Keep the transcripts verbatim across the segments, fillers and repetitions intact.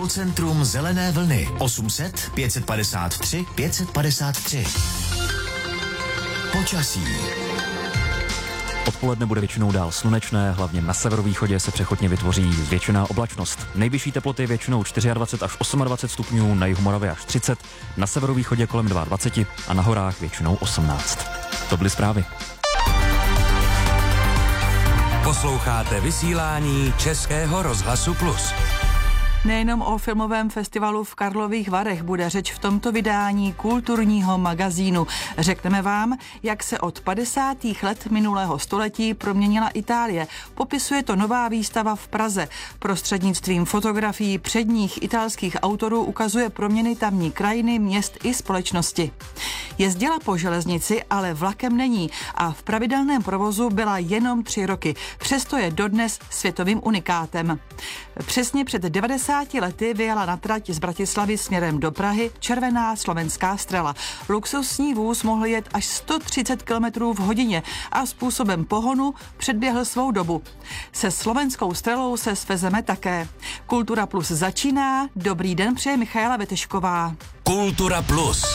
Centrum zelené vlny osm set pět set padesát tři pět set padesát tři. Počasí. Odpoledne bude většinou dál slunečné, hlavně na severovýchodě se přechodně vytvoří zvětšená oblačnost. Nejvyšší teploty většinou dvacet čtyři až dvacet osm stupňů, na jihu Moravy až třicet, na severovýchodě kolem dvacet dva a na horách většinou osmnáct. To byly zprávy. Posloucháte vysílání Českého rozhlasu Plus. Nejenom o filmovém festivalu v Karlových Varech bude řeč v tomto vydání kulturního magazínu. Řekneme vám, jak se od padesátých let minulého století proměnila Itálie. Popisuje to nová výstava v Praze. Prostřednictvím fotografií předních italských autorů ukazuje proměny tamní krajiny, měst i společnosti. Jezdila po železnici, ale vlakem není a v pravidelném provozu byla jenom tři roky. Přesto je dodnes světovým unikátem. Přesně před devadesáti lety vyjela na trať z Bratislavy směrem do Prahy červená slovenská Strela. Luxusní vůz mohl jet až sto třicet kilometrů v hodině a způsobem pohonu předběhl svou dobu. Se slovenskou Strelou se svezeme také. Kultura Plus začíná. Dobrý den, přeje Michaela Vetešková. Kultura Plus.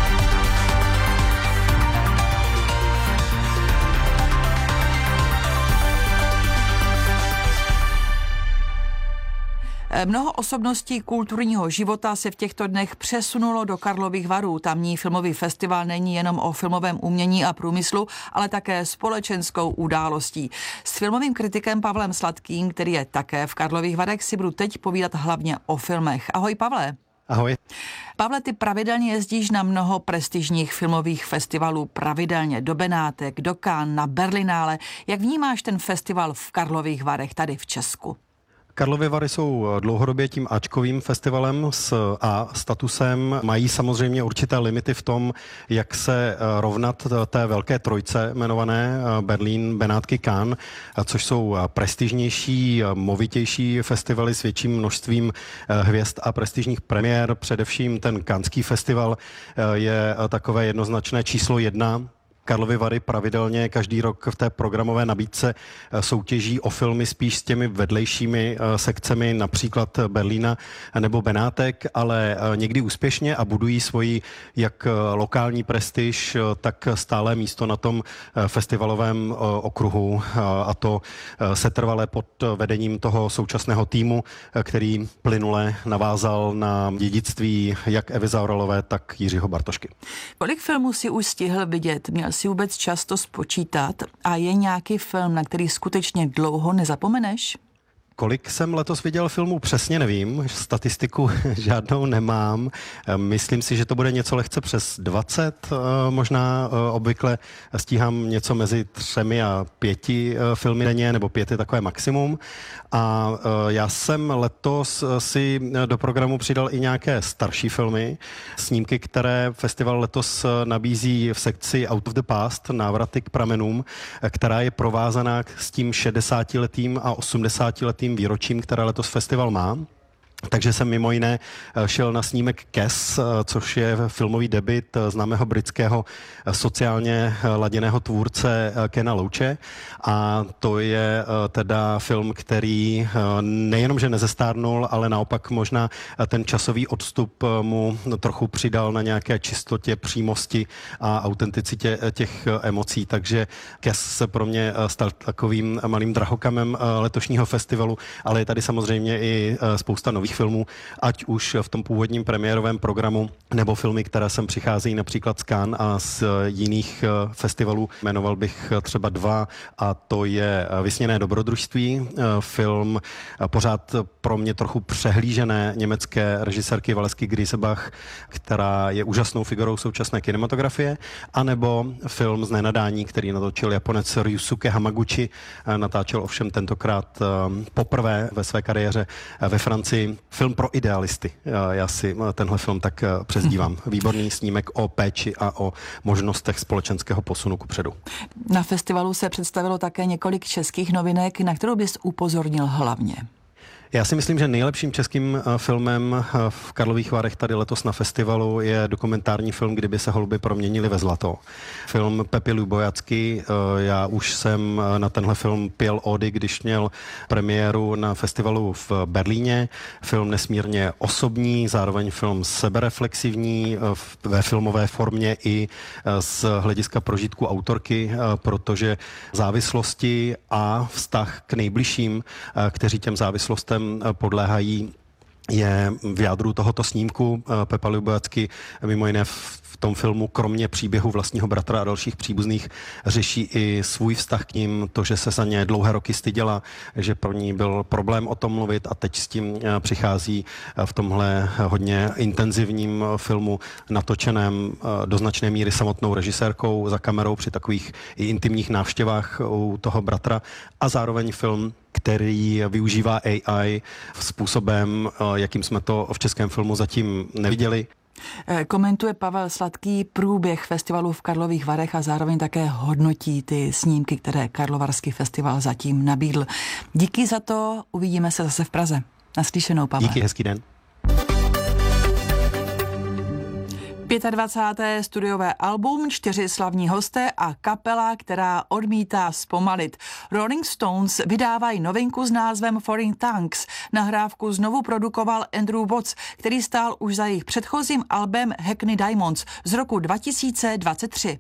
Mnoho osobností kulturního života se v těchto dnech přesunulo do Karlových Varů. Tamní filmový festival není jenom o filmovém umění a průmyslu, ale také společenskou událostí. S filmovým kritikem Pavlem Sladkým, který je také v Karlových Varech, si budu teď povídat hlavně o filmech. Ahoj, Pavle. Ahoj. Pavle, ty pravidelně jezdíš na mnoho prestižních filmových festivalů, pravidelně do Benátek, do Cannes, na Berlinále. Jak vnímáš ten festival v Karlových Varech tady v Česku? Karlovy Vary jsou dlouhodobě tím áčkovým festivalem s A statusem. Mají samozřejmě určité limity v tom, jak se rovnat té velké trojce jmenované Berlín, Benátky, Cannes, což jsou prestižnější, movitější festivaly s větším množstvím hvězd a prestižních premiér. Především ten Canneský festival je takové jednoznačné číslo jedna. Karlovy Vary pravidelně každý rok v té programové nabídce soutěží o filmy spíš s těmi vedlejšími sekcemi, například Berlína nebo Benátek, ale někdy úspěšně a budují svoji jak lokální prestiž, tak stále místo na tom festivalovém okruhu, a to setrvale pod vedením toho současného týmu, který plynule navázal na dědictví jak Evy Zaoralové, tak Jiřího Bartošky. Kolik filmů si už stihl vidět? Měl si vůbec čas to spočítat a je nějaký film, na který skutečně dlouho nezapomeneš? Kolik jsem letos viděl filmů, přesně nevím, statistiku žádnou nemám. Myslím si, že to bude něco lehce přes dvacet, možná obvykle stíhám něco mezi třemi a pěti filmy denně, nebo pět je takové maximum. A já jsem letos si do programu přidal i nějaké starší filmy, snímky, které festival letos nabízí v sekci Out of the Past, návraty k pramenům, která je provázaná s tím šedesátiletým a osmdesátiletým výročím, které letos festival má. Takže jsem mimo jiné šel na snímek Kes, což je filmový debut známého britského sociálně laděného tvůrce Kena Loache. A to je teda film, který nejenom, že nezestárnul, ale naopak možná ten časový odstup mu trochu přidal na nějaké čistotě, přímosti a autenticitě těch emocí. Takže Kes se pro mě stal takovým malým drahokamem letošního festivalu, ale je tady samozřejmě i spousta nových filmů, ať už v tom původním premiérovém programu, nebo filmy, které sem přicházejí například z Cannes a z jiných festivalů. Jmenoval bych třeba dva, a to je Vysněné dobrodružství, film pořád pro mě trochu přehlížené německé režisérky Valesky Griesebach, která je úžasnou figurou současné kinematografie, anebo film Z nenadání, který natočil Japonec Ryusuke Hamaguchi, natáčel ovšem tentokrát poprvé ve své kariéře ve Francii. Film pro idealisty. Já si tenhle film tak přezdívám. Výborný snímek o péči a o možnostech společenského posunu kupředu. Na festivalu se představilo také několik českých novinek, na kterou bys upozornil hlavně. Já si myslím, že nejlepším českým filmem v Karlových Varech tady letos na festivalu je dokumentární film Kdyby se holuby proměnily ve zlato. Film Pepy Lubojacky. Já už jsem na tenhle film pěl ódy, když měl premiéru na festivalu v Berlíně. Film nesmírně osobní, zároveň film sebereflexivní ve filmové formě i z hlediska prožitku autorky, protože závislosti a vztah k nejbližším, kteří těm závislostem podléhají, je v jádru tohoto snímku. Pepa Lubojacky mimo jiné v tom filmu kromě příběhu vlastního bratra a dalších příbuzných řeší i svůj vztah k ním, to, že se za ně dlouhé roky styděla, že pro ní byl problém o tom mluvit a teď s tím přichází v tomhle hodně intenzivním filmu natočeném do značné míry samotnou režisérkou za kamerou při takových i intimních návštěvách u toho bratra a zároveň film, který využívá A I způsobem, jakým jsme to v českém filmu zatím neviděli. Komentuje Pavel Sladký průběh festivalu v Karlových Varech a zároveň také hodnotí ty snímky, které Karlovarský festival zatím nabídl. Díky za to, uvidíme se zase v Praze. Naslyšenou, Pavel. Díky, hezký den. dvacáté páté studiové album, čtyři slavní hosté a kapela, která odmítá zpomalit. Rolling Stones vydávají novinku s názvem Foreign Tongues. Nahrávku znovu produkoval Andrew Watts, který stál už za jejich předchozím albem Hackney Diamonds z roku dva tisíce dvacet tři.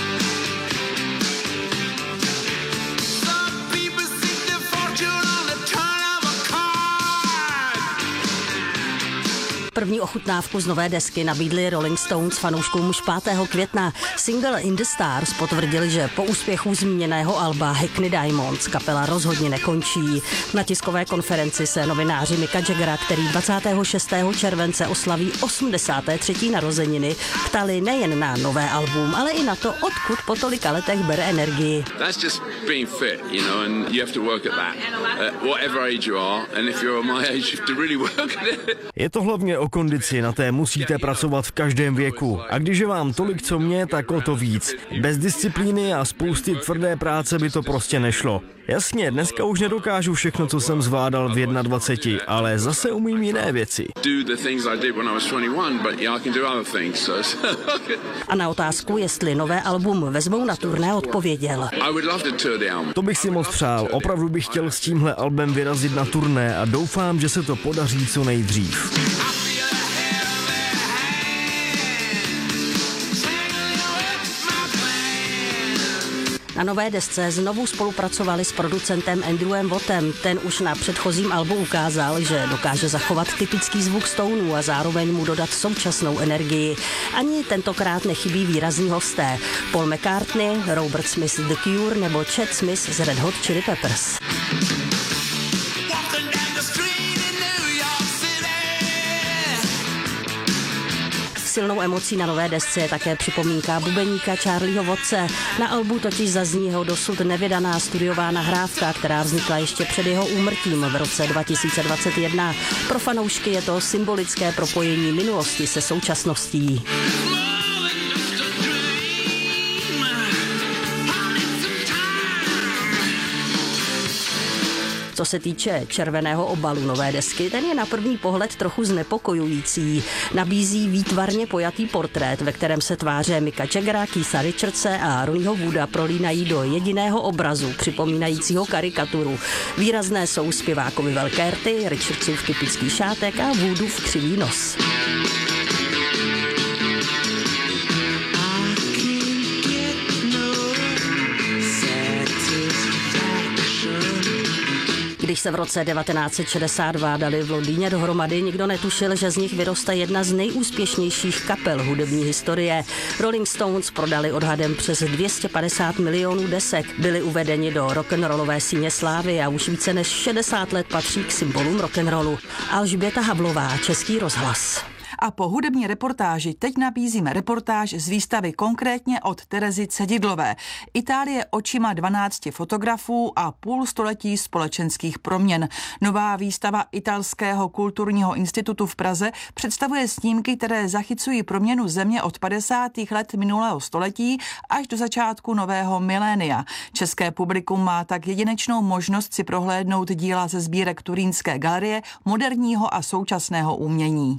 První ochutnávku z nové desky nabídli Rolling Stones fanouškům už pátého května. Single In the Stars potvrdili, že po úspěchu zmíněného alba Hackney Diamonds kapela rozhodně nekončí. Na tiskové konferenci se novináři Micka Jaggera, který dvacátého šestého července oslaví osmdesáté třetí narozeniny, ptali nejen na nové album, ale i na to, odkud po tolika letech bere energii. That's just being fit, you know, and you have to work at that. Uh, whatever age you are, and if you're my age, you have to really work at it. Je to hlavně o kondici, na té musíte pracovat v každém věku. A když je vám tolik, co mě, tak o to víc. Bez disciplíny a spousty tvrdé práce by to prostě nešlo. Jasně, dneska už nedokážu všechno, co jsem zvládal v dvaceti jedné, ale zase umím jiné věci. A na otázku, jestli nové album vezmou na turné, odpověděl. To bych si moc přál. Opravdu bych chtěl s tímhle albem vyrazit na turné a doufám, že se to podaří co nejdřív. Na nové desce znovu spolupracovali s producentem Andrewem Wattem. Ten už na předchozím albu ukázal, že dokáže zachovat typický zvuk Stoneů a zároveň mu dodat současnou energii. Ani tentokrát nechybí výrazní hosté. Paul McCartney, Robert Smith The Cure nebo Chad Smith z Red Hot Chili Peppers. Silnou emocí na nové desce je také připomínka bubeníka Charlieho Wattse. Na albu totiž zazní jeho dosud nevydaná studiová nahrávka, která vznikla ještě před jeho úmrtím v roce dva tisíce dvacet jedna. Pro fanoušky je to symbolické propojení minulosti se současností. Co se týče červeného obalu nové desky, ten je na první pohled trochu znepokojující. Nabízí výtvarně pojatý portrét, ve kterém se tváře Micka Jaggera, Keitha Richardse a Ronnieho Wooda prolínají do jediného obrazu, připomínajícího karikaturu. Výrazné jsou zpěvákovi velké rty, Richardsův typický šátek a Woodův křivý nos. Když se v roce devatenáct set šedesát dva dali v Londýně dohromady, nikdo netušil, že z nich vyroste jedna z nejúspěšnějších kapel hudební historie. Rolling Stones prodali odhadem přes dvě stě padesát milionů desek, byli uvedeni do rock'n'rollové síně slávy a už více než šedesát let patří k symbolům rock'n'rollu. Alžběta Havlová, Český rozhlas. A po hudební reportáži teď nabízíme reportáž z výstavy konkrétně od Terezy Cedidlové. Itálie očima dvanácti fotografů a půl století společenských proměn. Nová výstava Italského kulturního institutu v Praze představuje snímky, které zachycují proměnu země od padesátých let minulého století až do začátku nového milénia. České publikum má tak jedinečnou možnost si prohlédnout díla ze sbírek Turínské galerie moderního a současného umění.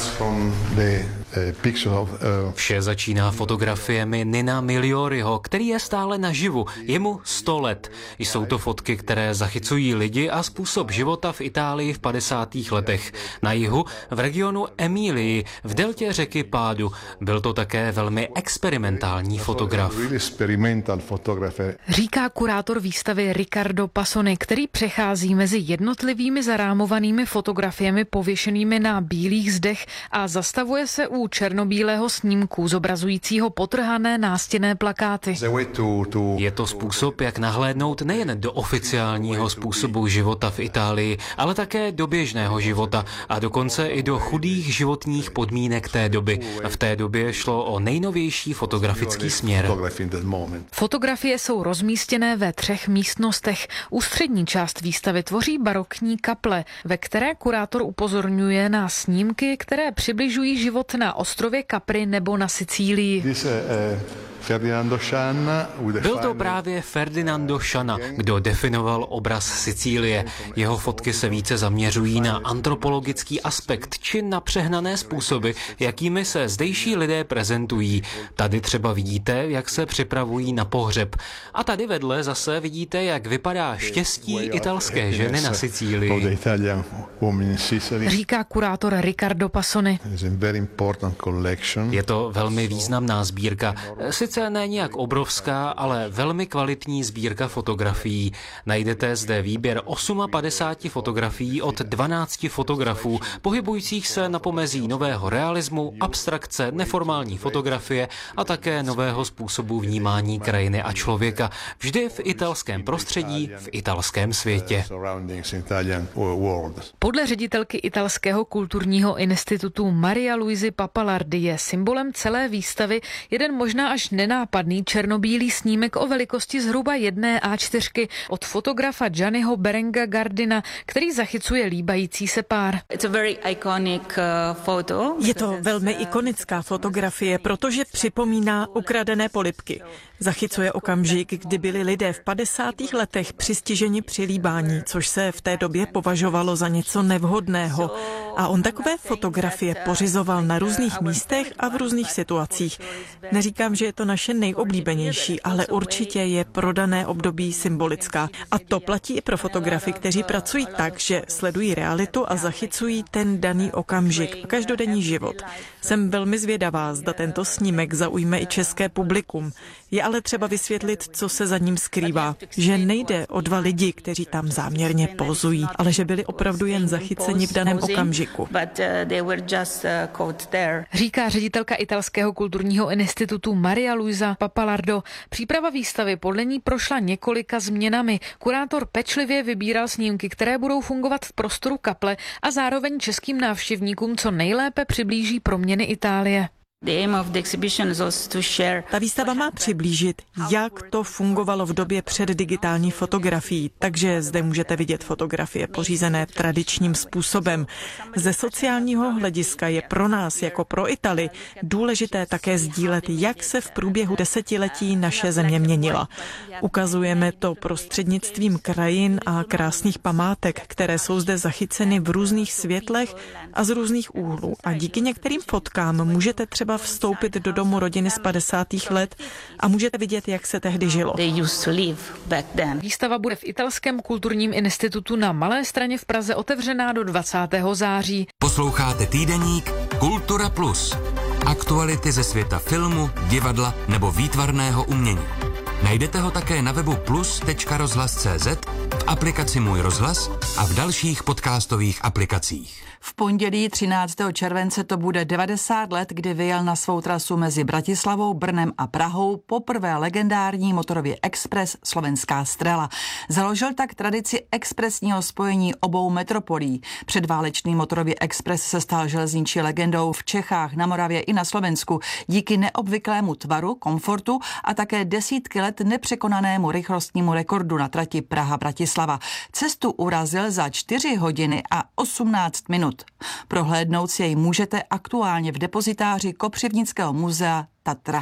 Vše začíná fotografiemi Nina Miglioriho, který je stále naživu. Je mu sto let. Jsou to fotky, které zachycují lidi a způsob života v Itálii v padesátých letech. Na jihu, v regionu Emílii, v deltě řeky Pádu. Byl to také velmi experimentální fotograf. Říká kurátor výstavy Riccardo Passoni, který přechází mezi jednotlivými zarámovanými fotografiemi pověšenými na bílých zdech a zastavuje se u černobílého snímku zobrazujícího potrhané nástěnné plakáty. Je to způsob, jak nahlédnout nejen do oficiálního způsobu života v Itálii, ale také do běžného života a dokonce i do chudých životních podmínek té doby. V té době šlo o nejnovější fotografický směr. Fotografie jsou rozmístěné ve třech místnostech. Ústřední část výstavy tvoří barokní kaple, ve které kurátor upozorňuje na snímky, které přibližují život na ostrově Capri nebo na Sicílii. Byl to právě Ferdinando Scianna, kdo definoval obraz Sicílie. Jeho fotky se více zaměřují na antropologický aspekt či na přehnané způsoby, jakými se zdejší lidé prezentují. Tady třeba vidíte, jak se připravují na pohřeb. A tady vedle zase vidíte, jak vypadá štěstí italské ženy na Sicílii. Říká kurátor Riccardo Passoni. Je to velmi významná sbírka. Sice ne nijak obrovská, ale velmi kvalitní sbírka fotografií. Najdete zde výběr padesáti osmi fotografií od dvanácti fotografů, pohybujících se na pomezí nového realismu, abstrakce, neformální fotografie a také nového způsobu vnímání krajiny a člověka. Vždy v italském prostředí, v italském světě. Podle ředitelky Italského kulturního institutu Maria Luisi Papalardi je symbolem celé výstavy jeden možná až nenápadný černobílý snímek o velikosti zhruba jedné á čtyři od fotografa Gianniho Berenga Gardina, který zachycuje líbající se pár. Je to velmi ikonická fotografie, protože připomíná ukradené polibky. Zachycuje okamžik, kdy byli lidé v padesátých letech přistiženi při líbání, což se v té době považovalo za něco nevhodného. A on takové fotografie pořizoval na různých místech a v různých situacích. Neříkám, že je to naše nejoblíbenější, ale určitě je pro dané období symbolická. A to platí i pro fotografy, kteří pracují tak, že sledují realitu a zachycují ten daný okamžik, každodenní život. Jsem velmi zvědavá, zda tento snímek zaujme i české publikum. Je ale třeba vysvětlit, co se za ním skrývá. Že nejde o dva lidi, kteří tam záměrně pozují, ale že byli opravdu jen zachyceni v daném okamžiku. Říká ředitelka Italského kulturního institutu Maria Luisa Papalardo. Příprava výstavy podle ní prošla několika změnami. Kurátor pečlivě vybíral snímky, které budou fungovat v prostoru kaple a zároveň českým návštěvníkům co nejlépe přiblíží proměny Itálie. Ta výstava má přiblížit, jak to fungovalo v době před digitální fotografií, takže zde můžete vidět fotografie pořízené tradičním způsobem. Ze sociálního hlediska je pro nás, jako pro Italy, důležité také sdílet, jak se v průběhu desetiletí naše země měnila. Ukazujeme to prostřednictvím krajin a krásných památek, které jsou zde zachyceny v různých světlech a z různých úhlů. A díky některým fotkám můžete třeba vstoupit do domu rodiny z padesátých let a můžete vidět, jak se tehdy žilo. Výstava bude v Italském kulturním institutu na Malé Straně v Praze otevřená do dvacátého září. Posloucháte týdeník Kultura Plus. Aktuality ze světa filmu, divadla nebo výtvarného umění. Najdete ho také na webu plus tečka rozhlas tečka cé zet, v aplikaci Můj rozhlas a v dalších podcastových aplikacích. V pondělí třináctého července to bude devadesát let, kdy vyjel na svou trasu mezi Bratislavou, Brnem a Prahou poprvé legendární motorový expres Slovenská Strela. Založil tak tradici expresního spojení obou metropolí. Předválečný motorový expres se stal železniční legendou v Čechách, na Moravě i na Slovensku díky neobvyklému tvaru, komfortu a také desítky let nepřekonanému rychlostnímu rekordu na trati Praha-Bratislava. Cestu urazil za čtyři hodiny a osmnáct minut. Prohlédnout si jej můžete aktuálně v depozitáři Kopřivnického muzea Tatra.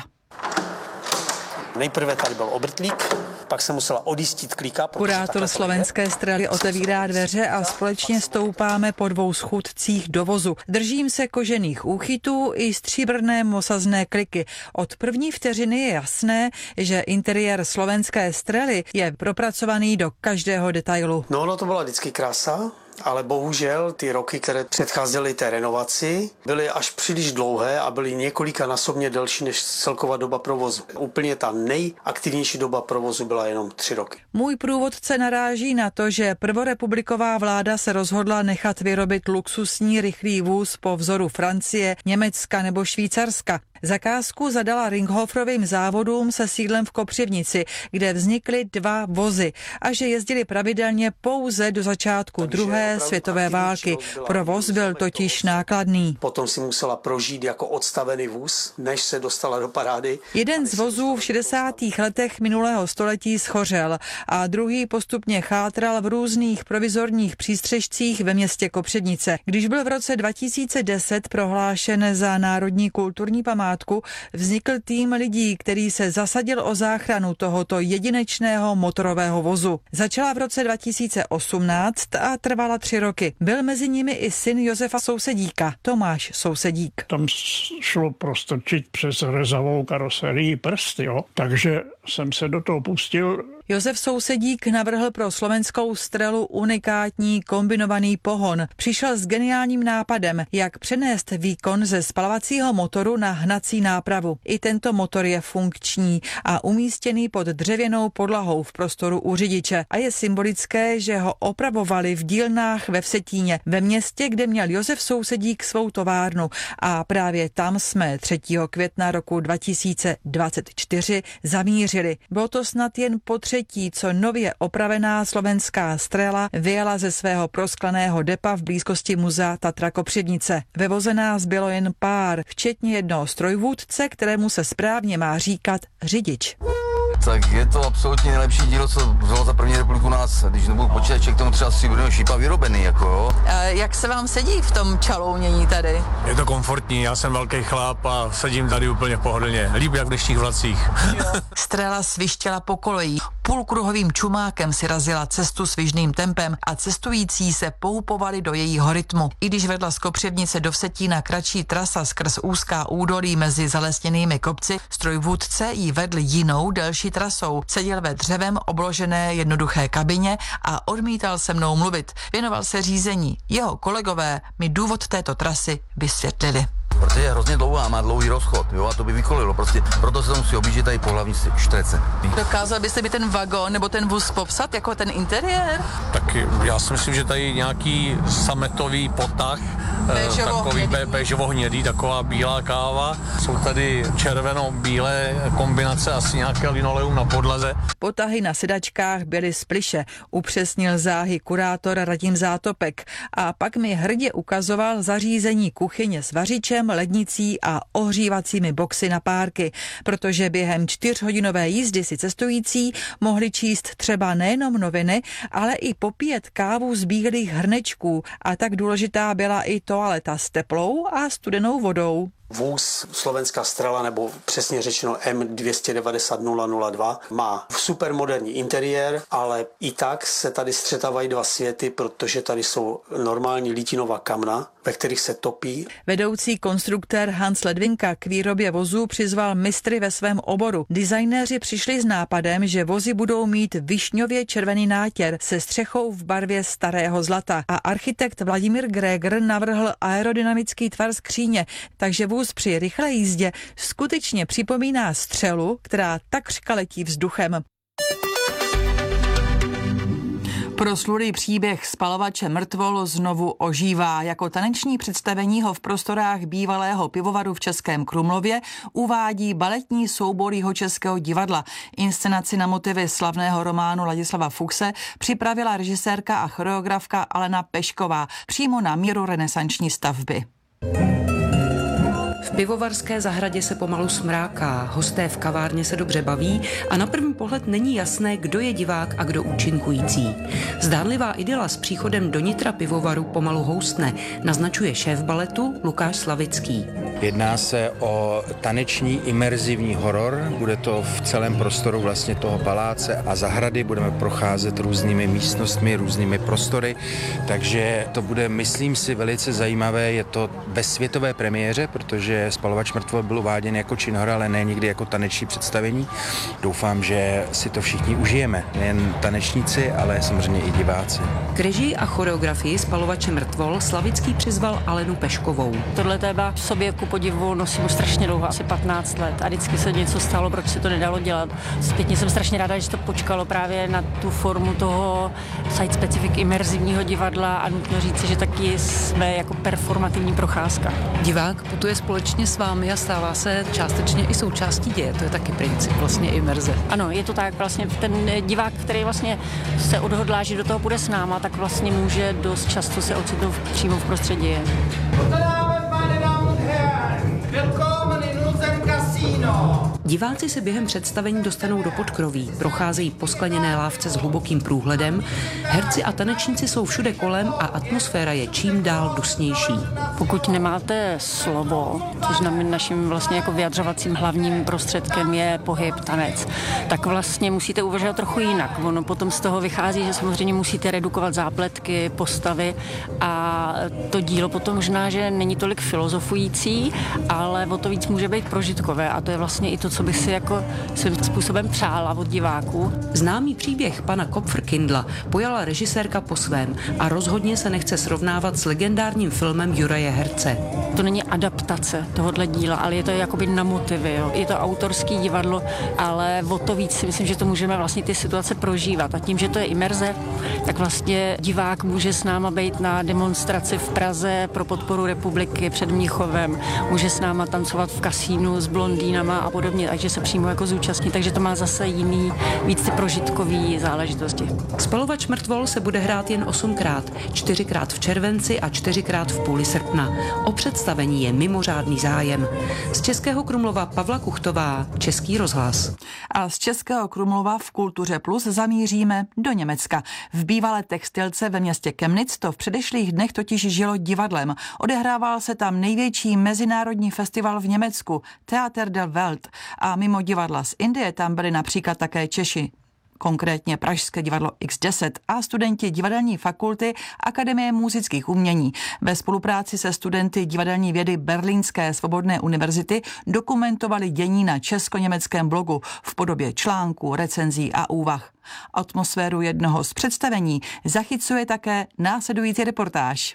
Nejprve tady byl obrtlík, pak se musela odjistit klíka. Kurátor Slovenské Strely otevírá dveře a společně stoupáme po dvou schůdcích do vozu. Držím se kožených úchytů i stříbrné mosazné kliky. Od první vteřiny je jasné, že interiér Slovenské Strely je propracovaný do každého detailu. No, no to byla vždycky krása. Ale bohužel ty roky, které předcházely té renovaci, byly až příliš dlouhé a byly několika násobně delší než celková doba provozu. Úplně ta nejaktivnější doba provozu byla jenom tři roky. Můj průvodce naráží na to, že prvorepubliková vláda se rozhodla nechat vyrobit luxusní rychlý vůz po vzoru Francie, Německa nebo Švýcarska. Zakázku zadala Ringhofrovým závodům se sídlem v Kopřivnici, kde vznikly dva vozy a že jezdili pravidelně pouze do začátku Takže druhé světové války. Provoz byl totiž nákladný. Potom si musela prožít jako odstavený vůz, než se dostala do parády. Jeden z vozů v šedesátých letech minulého století schořel a druhý postupně chátral v různých provizorních přístřežcích ve městě Kopřivnice. Když byl v roce dva tisíce deset prohlášen za národní kulturní památku, vznikl tým lidí, který se zasadil o záchranu tohoto jedinečného motorového vozu. Začala v roce dva tisíce osmnáct a trvala tři roky. Byl mezi nimi i syn Josefa Sousedíka, Tomáš Sousedík. Tam šlo prostrčit přes rezavou karoserii prst, jo? Takže jsem se do toho pustil. Josef Sousedík navrhl pro Slovenskou Strelu unikátní kombinovaný pohon. Přišel s geniálním nápadem, jak přenést výkon ze spalovacího motoru na hnací nápravu. I tento motor je funkční a umístěný pod dřevěnou podlahou v prostoru u řidiče. A je symbolické, že ho opravovali v dílnách ve Vsetíně, ve městě, kde měl Josef Sousedík svou továrnu. A právě tam jsme třetího května roku dva tisíce dvacet čtyři zamířili. Bylo to snad jen po třetí, co nově opravená Slovenská Strela vyjela ze svého proskleného depa v blízkosti muzea Tatra Kopřivnice. Ve voze nás bylo jen pár, včetně jednoho strojvůdce, kterému se správně má říkat řidič. Tak je to absolutně nejlepší dílo, co bylo za první republiku nás, když nebudu počítat, k tomu třeba stříbrného šípa vyrobený, jako jo. Jak se vám sedí v tom čalounění tady? Je to komfortní, já jsem velký chlap a sedím tady úplně pohodlně, líp jak v dnešních vlacích. Strela svištěla po kolejích, půlkruhovým čumákem si razila cestu svižným tempem a cestující se pohupovali do jejího rytmu. I když vedla z Kopřivnice do Vsetína kratší trasa skrz úzká údolí mezi zalesněnými kopci, strojvůdce jí vedl jinou delší trasou. Seděl ve dřevem obložené jednoduché kabině a odmítal se mnou mluvit. Věnoval se řízení. Jeho kolegové mi důvod této trasy vysvětlili. Protože je hrozně dlouhá a má dlouhý rozchod, jo, a to by vykolilo, prostě proto se to musí objíždět tady po hlavní štrece. Dokázal byste by ten vagon nebo ten vůz popsat jako ten interiér? Tak já si myslím, že tady nějaký sametový potah, Béžovo takový béžovo-hnědý, taková bílá káva. Jsou tady červeno-bílé kombinace, asi nějaké linoleum na podlaze. Potahy na sedačkách byly z plyše, upřesnil záhy kurátor Radim Zátopek a pak mi hrdě ukazoval zařízení kuchyně s vařičem, lednicí a ohřívacími boxy na párky, protože během čtyřhodinové jízdy si cestující mohli číst třeba nejenom noviny, ale i popíjet kávu z bílých hrnečků a tak důležitá byla i toaleta s teplou a studenou vodou. Vůz Slovenská Strela, nebo přesně řečeno M dvě devět nula nula nula dva, má supermoderní interiér, ale i tak se tady střetávají dva světy, protože tady jsou normální lítinová kamna ve kterých se topí. Vedoucí konstruktér Hans Ledvinka k výrobě vozů přizval mistry ve svém oboru. Designéři přišli s nápadem, že vozy budou mít višňově červený nátěr se střechou v barvě starého zlata a architekt Vladimír Gregor navrhl aerodynamický tvar skříně, takže vůz při rychlé jízdě skutečně připomíná střelu, která takřka letí vzduchem. Proslulý příběh Spalovače mrtvol znovu ožívá. Jako taneční představení ho v prostorách bývalého pivovaru v Českém Krumlově uvádí baletní soubor Jihočeského divadla. Inscenaci na motivy slavného románu Ladislava Fuchse připravila režisérka a choreografka Alena Pešková přímo na míru renesanční stavby. V pivovarské zahradě se pomalu smráká, hosté v kavárně se dobře baví a na první pohled není jasné, kdo je divák a kdo účinkující. Zdánlivá idyla s příchodem do nitra pivovaru pomalu houstne, naznačuje šéf baletu Lukáš Slavický. Jedná se o taneční imerzivní horor, bude to v celém prostoru vlastně toho paláce a zahrady, budeme procházet různými místnostmi, různými prostory, takže to bude, myslím si, velice zajímavé, je to ve světové premiéře, protože Spalovač mrtvol byl uváděn jako činohra, ale ne nikdy jako taneční představení. Doufám, že si to všichni užijeme, nejen tanečníci, ale samozřejmě i diváci. K režii a choreografii Spalovače mrtvol Slavický přizval Alenu Peškovou. Tohle téma v sobě ku podivu nosím už strašně dlouho, asi patnáct let a vždycky se něco stalo, proč se to nedalo dělat. Zpětně jsem strašně ráda, že to počkalo právě na tu formu toho site-specific imerzivního divadla a nutno říci, že taky jsme jako performativní procházka. Divák putuje společně s vámi a stává se částečně i součástí děje. To je taky princip vlastně imerze. Ano, je to tak, vlastně ten divák, který vlastně se odhodlá, že do toho půjde s náma, tak vlastně může dost často se ocitnout přímo v prostředí. Diváci se během představení dostanou do podkroví, procházejí po skleněné lávce s hlubokým průhledem, herci a tanečníci jsou všude kolem a atmosféra je čím dál dusnější. Pokud nemáte slovo, což naším vlastně jako vyjadřovacím hlavním prostředkem je pohyb, tanec, tak vlastně musíte uvažovat trochu jinak. Ono potom z toho vychází, že samozřejmě musíte redukovat zápletky, postavy a to dílo potom možná, že není tolik filozofující, ale o to víc může být prožitkové a to je vlastně i to, co bych si jako svým způsobem přála od diváků. Známý příběh pana Kopfrkindla pojala režisérka po svém a rozhodně se nechce srovnávat s legendárním filmem Juraje Herce. To není adaptace tohohle díla, ale je to jakoby na motivy. Jo. Je to autorský divadlo, ale o to víc si myslím, že to můžeme vlastně ty situace prožívat. A tím, že to je imerze, tak vlastně divák může s náma být na demonstraci v Praze pro podporu republiky před Mnichovem, může s náma tancovat v kasínu s blondýnama a podobně, takže se přímo jako zúčastní, takže to má zase jiný, víc ty prožitkový záležitosti. Spalovač mrtvol se bude hrát jen osmkrát, čtyřikrát v červenci a čtyřikrát v půli srpna. O představení je mimořádný zájem. Z Českého Krumlova Pavla Kuchtová, Český rozhlas. A z Českého Krumlova v Kultuře Plus zamíříme do Německa. V bývalé textilce ve městě Chemnitz to v předešlých dnech totiž žilo divadlem. Odehrával se tam největší mezinárodní festival v Německu, Theater der Welt. A mimo divadla z Indie tam byli například také Češi. Konkrétně Pražské divadlo iks deset a studenti divadelní fakulty Akademie múzických umění. Ve spolupráci se studenty divadelní vědy Berlínské svobodné univerzity dokumentovali dění na česko-německém blogu v podobě článků, recenzí a úvah. Atmosféru jednoho z představení zachycuje také následující reportáž.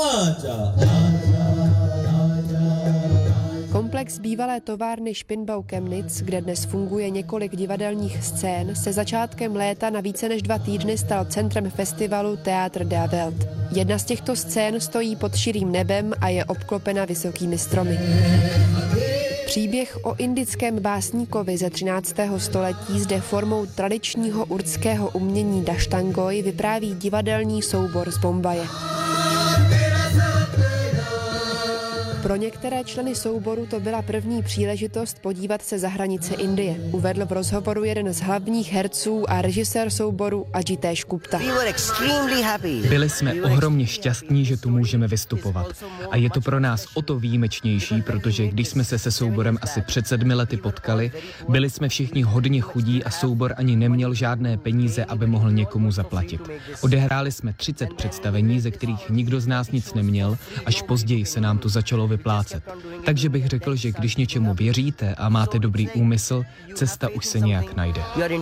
Komplex bývalé továrny Spinnbau Chemnitz, kde dnes funguje několik divadelních scén, se začátkem léta na více než dva týdny stal centrem festivalu Theater der Welt. Jedna z těchto scén stojí pod širým nebem a je obklopena vysokými stromy. Příběh o indickém básníkovi ze třináctého století zde formou tradičního urdského umění daštangoj vypráví divadelní soubor z Bombaje. Pro některé členy souboru to byla první příležitost podívat se za hranice Indie, uvedl v rozhovoru jeden z hlavních herců a režisér souboru Ajitesh Gupta. Byli jsme ohromně šťastní, že tu můžeme vystupovat. A je to pro nás o to výjimečnější, protože když jsme se se souborem asi před sedmi lety potkali, byli jsme všichni hodně chudí a soubor ani neměl žádné peníze, aby mohl někomu zaplatit. Odehráli jsme třicet představení, ze kterých nikdo z nás nic neměl, až později se nám to začalo vyplácet. Takže bych řekl, že když něčemu věříte a máte dobrý úmysl, cesta už se nějak najde.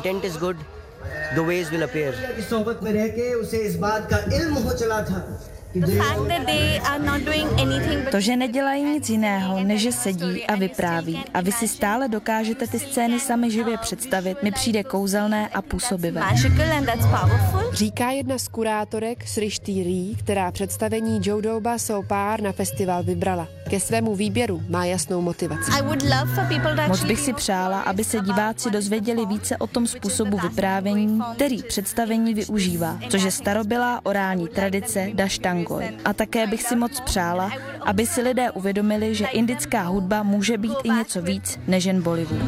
To, že nedělají nic jiného, než že sedí a vypráví a vy si stále dokážete ty scény sami živě představit, mi přijde kouzelné a působivé. Říká jedna z kurátorek Srishti Ree, která představení Jodoba Sopar na festival vybrala. Ke svému výběru má jasnou motivaci. Moc bych si přála, aby se diváci dozvěděli více o tom způsobu vyprávění, který představení využívá, což je starobylá orální tradice Dashtangoj. A také bych si moc přála, aby si lidé uvědomili, že indická hudba může být i něco víc než jen Bollywood.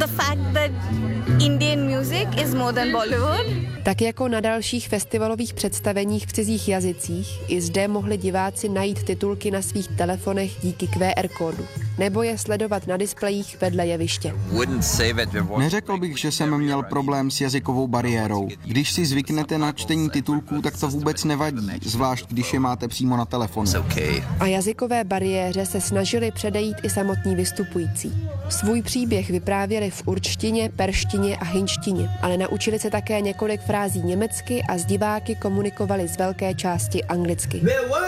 Tak jako na dalších festivalových představeních v cizích jazycích, i zde mohli diváci najít titulky na svých telefonech díky Q R kódu, nebo je sledovat na displejích vedle jeviště. Neřekl bych, že jsem měl problém s jazykovou bariérou. Když si zvyknete na čtení titulků, tak to vůbec nevadí, zvlášť když je máte přímo na telefonu. A jazykové bariéře se snažili předejít i samotní vystupující. Svůj příběh vyprávěli v určtině, perštině a hinštině, ale naučili se také několik frází německy a s diváky komunikovali z velké části anglicky.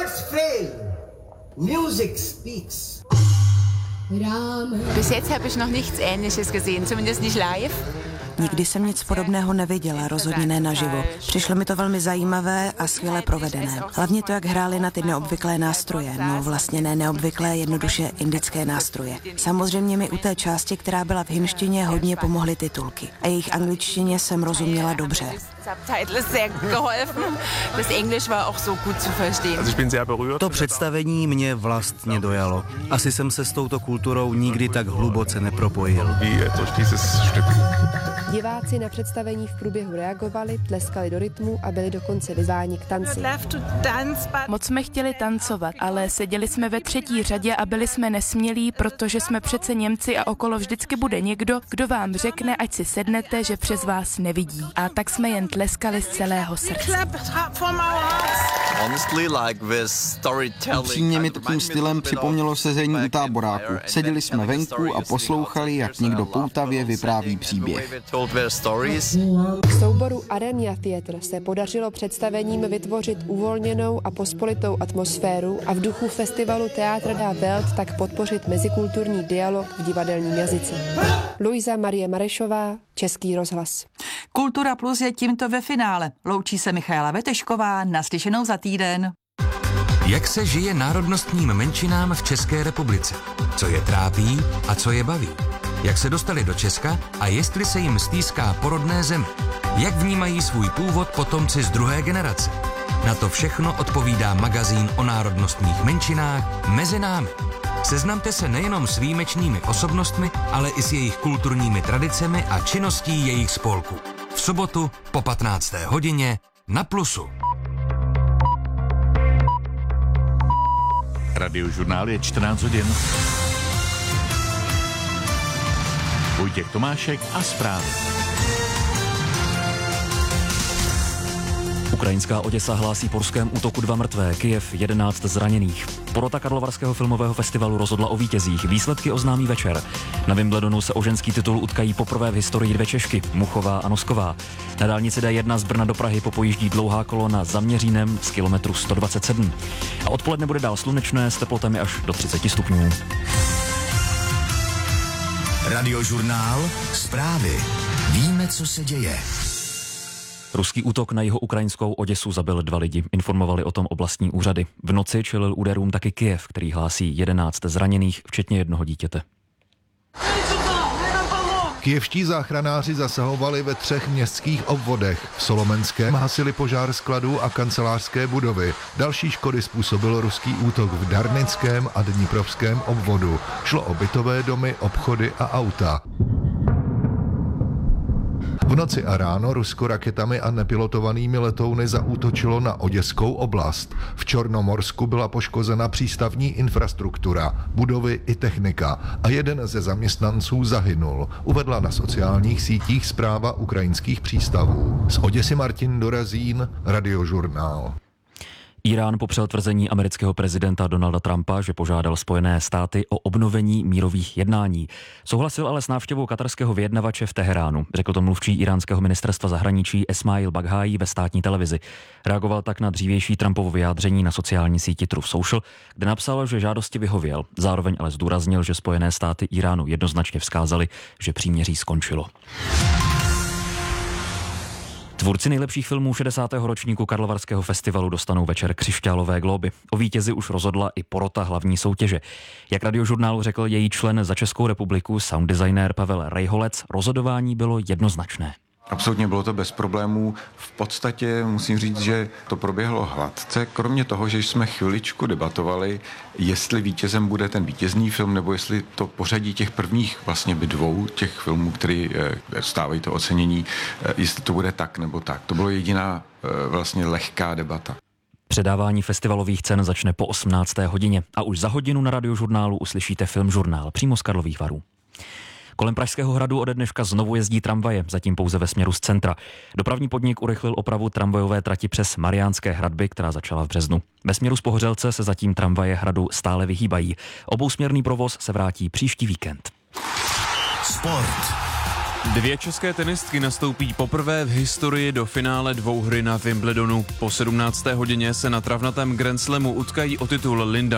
Bis jetzt habe ich noch nichts Ähnliches gesehen, zumindest nicht live. Nikdy jsem nic podobného neviděla, rozhodně ne naživo. Přišlo mi to velmi zajímavé a skvěle provedené. Hlavně to, jak hráli na ty neobvyklé nástroje. No vlastně ne neobvyklé, jednoduše indické nástroje. Samozřejmě mi u té části, která byla v hindštině, hodně pomohly titulky. A jejich angličtině jsem rozuměla dobře. To představení mě vlastně dojalo. Asi jsem se s touto kulturou nikdy tak hluboce nepropojil. Diváci na představení v průběhu reagovali, tleskali do rytmu a byli dokonce vyzváni k tanci. Moc jsme chtěli tancovat, ale seděli jsme ve třetí řadě a byli jsme nesmělí, protože jsme přece Němci a okolo vždycky bude někdo, kdo vám řekne, ať si sednete, že přes vás nevidí. A tak jsme jen tleskali z celého srdce. Upřímně mi takovým stylem připomnělo sezení u táboráku. Seděli jsme venku a poslouchali, jak někdo poutavě vypráví příběh. Souboru Aranya Theatre se podařilo představením vytvořit uvolněnou a pospolitou atmosféru a v duchu festivalu Teatr der Welt tak podpořit mezikulturní dialog v divadelním jazyce. Luisa Marie Marešová, Český rozhlas. Kultura Plus je tímto ve finále. Loučí se Michaela Vetešková, naslyšenou za týden. Jak se žije národnostním menšinám v České republice? Co je trápí a co je baví? Jak se dostali do Česka a jestli se jim stýská porodné zemi? Jak vnímají svůj původ potomci z druhé generace? Na to všechno odpovídá magazín o národnostních menšinách Mezi námi. Seznamte se nejenom s výjimečnými osobnostmi, ale i s jejich kulturními tradicemi a činností jejich spolku. V sobotu po patnácté hodině na Plusu. Radiožurnál je čtrnáct hodin. Vojtěch Tomášek a zprávy. Ukrajinská Oděsa hlásí po ruském útoku dva mrtvé, Kyjev jedenáct zraněných. Porota Karlovarského filmového festivalu rozhodla o vítězích. Výsledky oznámí večer. Na Wimbledonu se o ženský titul utkají poprvé v historii dvě Češky, Muchová a Nosková. Na dálnici D jedna z Brna do Prahy popojíždí dlouhá kolona za Měřínem z kilometru sto dvacet sedm. A odpoledne bude dál slunečné s teplotami až do třicet stupňů. Radiožurnál, zprávy. Víme, co se děje. Ruský útok na jiho-ukrajinskou Oděsu zabil dva lidi, informovali o tom oblastní úřady. V noci čelil úderům taky Kyjev, který hlásí jedenáct zraněných, včetně jednoho dítěte. Kyjevští záchranáři zasahovali ve třech městských obvodech. V Solomenském hasili požár skladů a kancelářské budovy. Další škody způsobil ruský útok v Darnickém a Dniprovském obvodu. Šlo o bytové domy, obchody a auta. V noci a ráno Rusko raketami a nepilotovanými letouny zaútočilo na Oděskou oblast. V Čornomorsku byla poškozena přístavní infrastruktura, budovy i technika a jeden ze zaměstnanců zahynul, uvedla na sociálních sítích zpráva ukrajinských přístavů. Z Oděsy Martin Dorazín, Radiožurnál. Irán popřel tvrzení amerického prezidenta Donalda Trumpa, že požádal Spojené státy o obnovení mírových jednání. Souhlasil ale s návštěvou katarského vyjednavače v Teheránu, řekl to mluvčí iránského ministerstva zahraničí Esmail Baghaí ve státní televizi. Reagoval tak na dřívější Trumpovo vyjádření na sociální síti Truth Social, kde napsal, že žádosti vyhověl. Zároveň ale zdůraznil, že Spojené státy Iránu jednoznačně vzkázali, že příměří skončilo. Tvůrci nejlepších filmů šedesátého ročníku Karlovarského festivalu dostanou večer křišťálové glóby. O vítězi už rozhodla i porota hlavní soutěže. Jak Radiožurnálu řekl její člen za Českou republiku, sound designér Pavel Rejholec, rozhodování bylo jednoznačné. Absolutně bylo to bez problémů. V podstatě musím říct, že to proběhlo hladce, kromě toho, že jsme chviličku debatovali, jestli vítězem bude ten vítězný film, nebo jestli to pořadí těch prvních vlastně by dvou těch filmů, který dostávají to ocenění, jestli to bude tak nebo tak. To bylo jediná vlastně lehká debata. Předávání festivalových cen začne po osmnácté hodině a už za hodinu na Radiožurnálu uslyšíte Filmžurnál přímo z Karlových Varů. Kolem Pražského hradu ode dneška znovu jezdí tramvaje, zatím pouze ve směru z centra. Dopravní podnik urychlil opravu tramvajové trati přes Mariánské hradby, která začala v březnu. Ve směru z Pohořelce se zatím tramvaje hradu stále vyhýbají. Obousměrný provoz se vrátí příští víkend. Sport. Dvě české tenistky nastoupí poprvé v historii do finále dvouhry na Wimbledonu. Po sedmnácté hodině se na travnatém Grand Slamu utkají o titul Linda